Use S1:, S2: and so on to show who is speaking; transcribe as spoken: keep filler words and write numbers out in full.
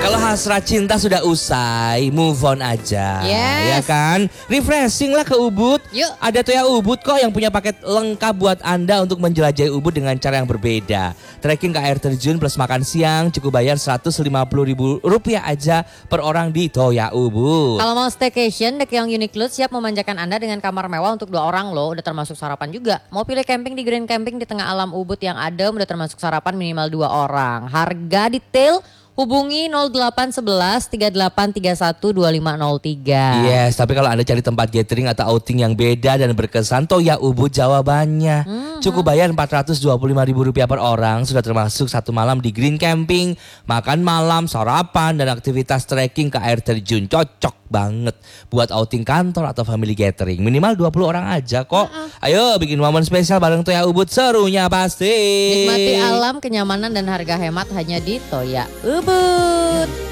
S1: Kalau hasrat cinta sudah usai, move on aja.
S2: Yes.
S1: Ya kan? Refreshing lah ke Ubud.
S2: Yuk.
S1: Ada Toya Ubud kok yang punya paket lengkap buat Anda untuk menjelajahi Ubud dengan cara yang berbeda. Trekking ke air terjun plus makan siang cukup bayar seratus lima puluh ribu rupiah aja per orang di Toya Ubud.
S2: Kalau mau staycation, The Keong Uniqlo siap memanjakan Anda dengan kamar mewah untuk dua orang loh. Udah termasuk sarapan juga. Mau pilih camping di Green Camping di tengah alam Ubud yang adem, udah termasuk sarapan minimal dua orang. Harga detail hubungi nol delapan satu satu tiga delapan tiga satu dua lima nol tiga.
S1: Yes, tapi kalau Anda cari tempat gathering atau outing yang beda dan berkesan, Toya Ubud jawabannya. Hmm. Cukup bayar empat ratus dua puluh lima ribu rupiah per orang, sudah termasuk satu malam di Green Camping, makan malam, sarapan, dan aktivitas trekking ke air terjun. Cocok banget buat outing kantor atau family gathering. Minimal dua puluh orang aja kok. Uh-uh. Ayo bikin momen spesial bareng Toya Ubud, serunya pasti.
S2: Nikmati alam, kenyamanan, dan harga hemat hanya di Toya Ubud.